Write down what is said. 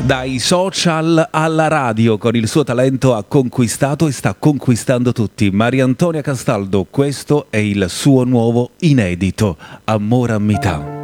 Dai social alla radio, con il suo talento ha conquistato e sta conquistando tutti. Maria Antonia Castaldo, questo è il suo nuovo inedito, Amore a metà.